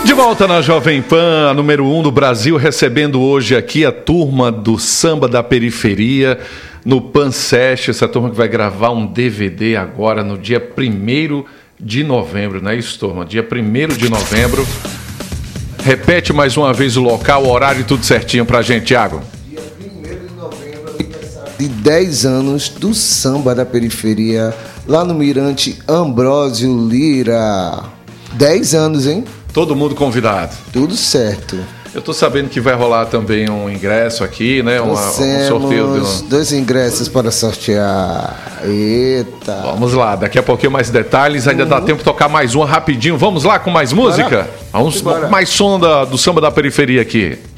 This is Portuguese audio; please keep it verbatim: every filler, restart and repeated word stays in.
De volta na Jovem Pan, a número um do Brasil, recebendo hoje aqui a turma do Samba da Periferia no Pansest, essa turma que vai gravar um D V D agora no dia primeiro de novembro, não é isso, turma? Dia primeiro de novembro. Repete mais uma vez o local, o horário e tudo certinho pra gente, Thiago. Dia primeiro de novembro, aniversário de dez anos do Samba da Periferia, lá no Mirante Ambrósio Lira. dez anos, hein? Todo mundo convidado. Tudo certo. Eu tô sabendo que vai rolar também um ingresso aqui, né? Uma, Nós um sorteio. temos Do... dois ingressos para sortear. Eita. Vamos lá, daqui a pouquinho mais detalhes. Ainda Uhum. dá tempo de tocar mais uma rapidinho. Vamos lá com mais música? Bora. Vamos Bora. mais som da, do Samba da Periferia aqui.